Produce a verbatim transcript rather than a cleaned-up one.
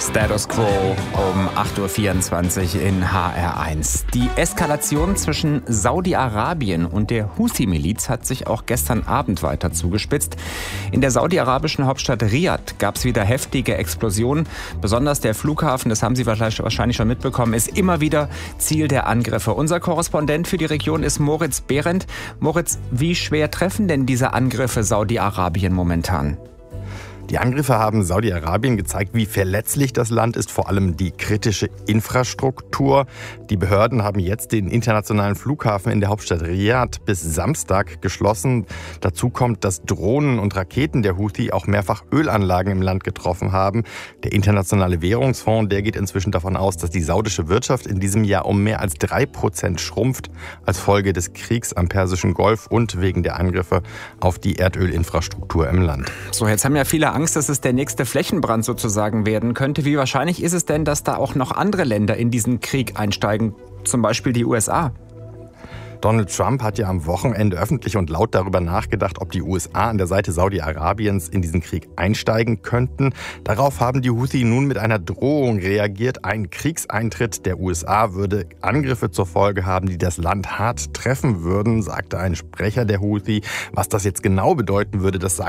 Status Quo um acht Uhr vierundzwanzig in H R eins. Die Eskalation zwischen Saudi-Arabien und der Houthi-Miliz hat sich auch gestern Abend weiter zugespitzt. In der saudi-arabischen Hauptstadt Riad gab es wieder heftige Explosionen. Besonders der Flughafen, das haben Sie wahrscheinlich schon mitbekommen, ist immer wieder Ziel der Angriffe. Unser Korrespondent für die Region ist Moritz Behrendt. Moritz, wie schwer treffen denn diese Angriffe Saudi-Arabien momentan? Die Angriffe haben Saudi-Arabien gezeigt, wie verletzlich das Land ist, vor allem die kritische Infrastruktur. Die Behörden haben jetzt den internationalen Flughafen in der Hauptstadt Riad bis Samstag geschlossen. Dazu kommt, dass Drohnen und Raketen der Houthi auch mehrfach Ölanlagen im Land getroffen haben. Der Internationale Währungsfonds, der geht inzwischen davon aus, dass die saudische Wirtschaft in diesem Jahr um mehr als drei Prozent schrumpft, als Folge des Kriegs am Persischen Golf und wegen der Angriffe auf die Erdölinfrastruktur im Land. So, jetzt haben ja viele Angst, dass es der nächste Flächenbrand sozusagen werden könnte. Wie wahrscheinlich ist es denn, dass da auch noch andere Länder in diesen Krieg einsteigen, zum Beispiel die U S A? Donald Trump hat ja am Wochenende öffentlich und laut darüber nachgedacht, ob die U S A an der Seite Saudi-Arabiens in diesen Krieg einsteigen könnten. Darauf haben die Houthi nun mit einer Drohung reagiert. Ein Kriegseintritt der U S A würde Angriffe zur Folge haben, die das Land hart treffen würden, sagte ein Sprecher der Houthi. Was das jetzt genau bedeuten würde, das sagt